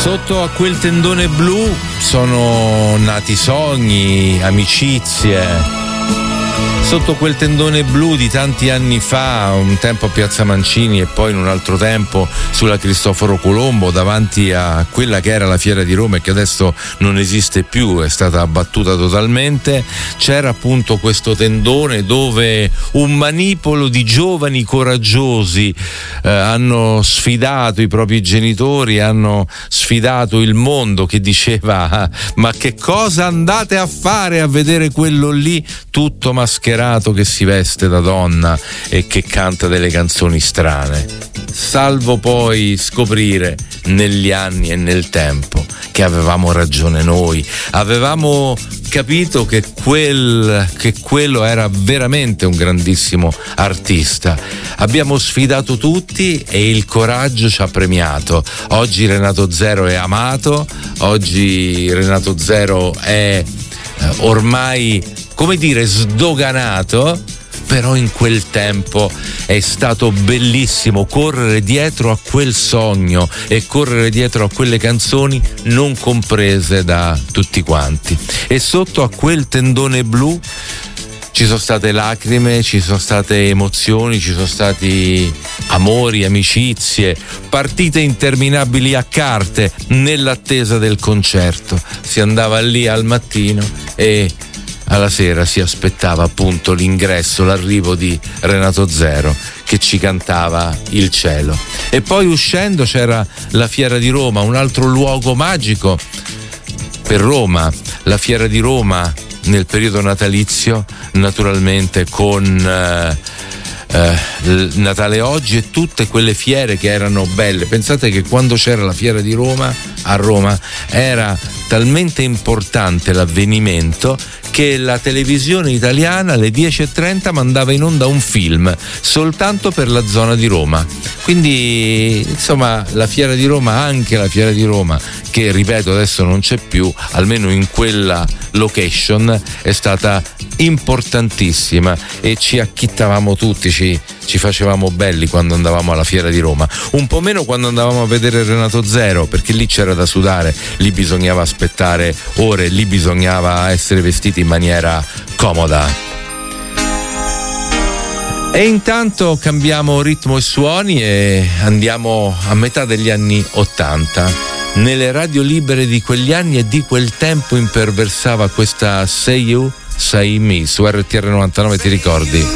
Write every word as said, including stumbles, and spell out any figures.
Sotto a quel tendone blu sono nati sogni, amicizie. Sotto quel tendone blu di tanti anni fa, un tempo a Piazza Mancini e poi in un altro tempo sulla Cristoforo Colombo, davanti a quella che era la Fiera di Roma e che adesso non esiste più, è stata abbattuta totalmente, c'era appunto questo tendone dove un manipolo di giovani coraggiosi eh, hanno sfidato i propri genitori, hanno sfidato il mondo che diceva: ma che cosa andate a fare a vedere quello lì tutto mascherato che si veste da donna e che canta delle canzoni strane, salvo poi scoprire negli anni e nel tempo che avevamo ragione noi, avevamo capito che quel che quello era veramente un grandissimo artista. Abbiamo sfidato tutti e il coraggio ci ha premiato. Oggi Renato Zero è amato, oggi Renato Zero è eh, ormai, come dire, sdoganato, però in quel tempo è stato bellissimo correre dietro a quel sogno e correre dietro a quelle canzoni non comprese da tutti quanti. E sotto a quel tendone blu ci sono state lacrime, ci sono state emozioni, ci sono stati amori, amicizie, partite interminabili a carte nell'attesa del concerto. Si andava lì al mattino e alla sera si aspettava appunto l'ingresso, l'arrivo di Renato Zero che ci cantava Il cielo. E poi uscendo c'era la Fiera di Roma, un altro luogo magico per Roma, la Fiera di Roma nel periodo natalizio, naturalmente con eh, eh, Natale Oggi e tutte quelle fiere che erano belle. Pensate che quando c'era la Fiera di Roma a Roma era talmente importante l'avvenimento che la televisione italiana alle dieci e trenta mandava in onda un film soltanto per la zona di Roma. Quindi insomma la Fiera di Roma, anche la Fiera di Roma, che ripeto adesso non c'è più, almeno in quella location, è stata importantissima e ci acchittavamo tutti, ci, ci facevamo belli quando andavamo alla Fiera di Roma. Un po' meno quando andavamo a vedere Renato Zero, perché lì c'era da sudare, lì bisognava aspettare ore, lì bisognava essere vestiti in maniera comoda. E intanto cambiamo ritmo e suoni e andiamo a metà degli anni ottanta. Nelle radio libere di quegli anni e di quel tempo imperversava questa Say You, Say Me su R T R novantanove, ti ricordi?